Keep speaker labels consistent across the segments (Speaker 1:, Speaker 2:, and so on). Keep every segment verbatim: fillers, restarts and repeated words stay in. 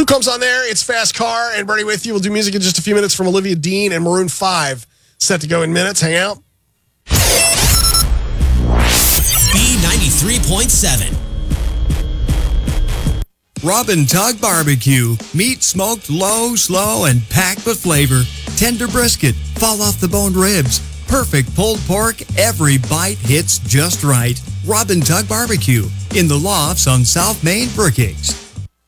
Speaker 1: Luke Combs on there. It's Fast Car and Bernie with you. We'll do music in just a few minutes from Olivia Dean and Maroon five. Set to go in minutes. Hang out.
Speaker 2: B ninety-three point seven.
Speaker 3: Rub and Tug Barbecue. Meat smoked low, slow, and packed with flavor. Tender brisket, fall off the boned ribs. Perfect pulled pork. Every bite hits just right. Rub and Tug Barbecue in the Lofts on South Main, Brookings.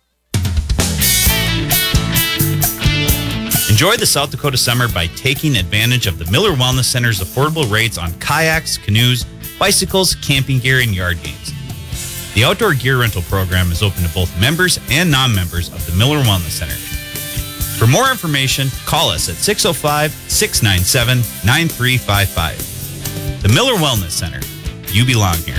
Speaker 4: Enjoy the South Dakota summer by taking advantage of the Miller Wellness Center's affordable rates on kayaks, canoes, bicycles, camping gear, and yard games. The outdoor gear rental program is open to both members and non-members of the Miller Wellness Center. For more information, call us at six oh five, six nine seven, nine three five five. The Miller Wellness Center. You belong here.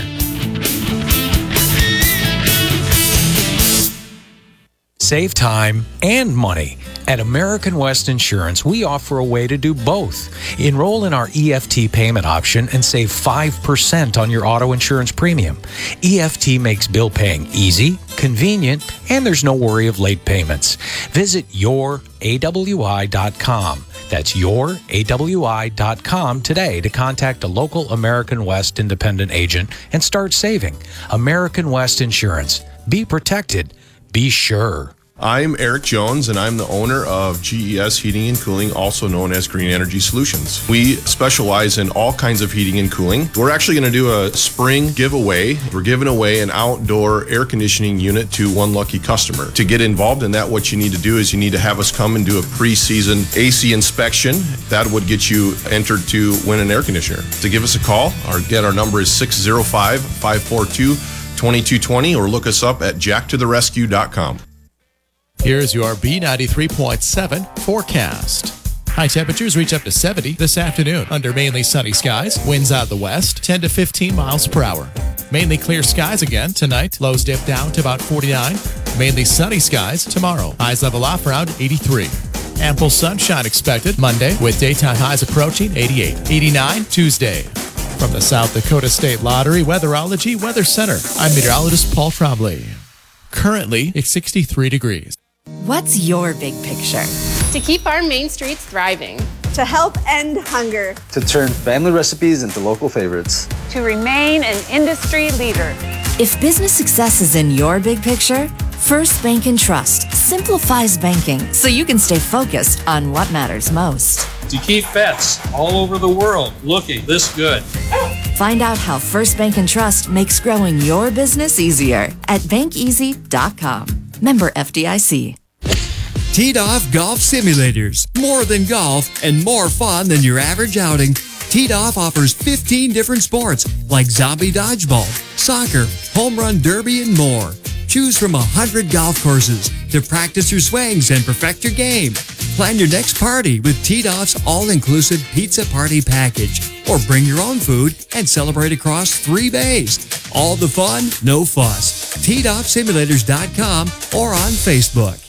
Speaker 5: Save time and money. At American West Insurance, we offer a way to do both. Enroll in our E F T payment option and save five percent on your auto insurance premium. E F T makes bill paying easy, convenient, and there's no worry of late payments. Visit your A W I dot com. That's your A W I dot com today to contact a local American West independent agent and start saving. American West Insurance. Be protected. Be sure.
Speaker 6: I'm Eric Jones, and I'm the owner of G E S Heating and Cooling, also known as Green Energy Solutions. We specialize in all kinds of heating and cooling. We're actually going to do a spring giveaway. We're giving away an outdoor air conditioning unit to one lucky customer. To get involved in that, what you need to do is you need to have us come and do a pre-season A C inspection. That would get you entered to win an air conditioner. To give us a call, our, again, our number is six oh five, five four two, two two two oh, or look us up at jack to the rescue dot com.
Speaker 7: Here's your B ninety-three point seven forecast. High temperatures reach up to seventy this afternoon under mainly sunny skies. Winds out of the west, ten to fifteen miles per hour. Mainly clear skies again tonight. Lows dip down to about forty-nine. Mainly sunny skies tomorrow. Highs level off around eighty-three. Ample sunshine expected Monday with daytime highs approaching eighty-eight. eighty-nine Tuesday. From the South Dakota State Lottery Weatherology Weather Center, I'm meteorologist Paul Trombley. Currently, it's sixty-three degrees.
Speaker 8: What's your big picture?
Speaker 9: To keep our main streets thriving.
Speaker 10: To help end hunger.
Speaker 11: To turn family recipes into local favorites.
Speaker 12: To remain an industry leader.
Speaker 8: If business success is in your big picture, First Bank and Trust simplifies banking so you can stay focused on what matters most.
Speaker 13: To keep pets all over the world looking this good.
Speaker 8: Find out how First Bank and Trust makes growing your business easier at bank easy dot com. Member F D I C.
Speaker 3: Teed Off Golf Simulators. More than golf and more fun than your average outing. Teed Off offers fifteen different sports like zombie dodgeball, soccer, home run derby, and more. Choose from one hundred golf courses to practice your swings and perfect your game. Plan your next party with Teed Off's all-inclusive pizza party package. Or bring your own food and celebrate across three bays. All the fun, no fuss. Teed Off Simulators dot com or on Facebook.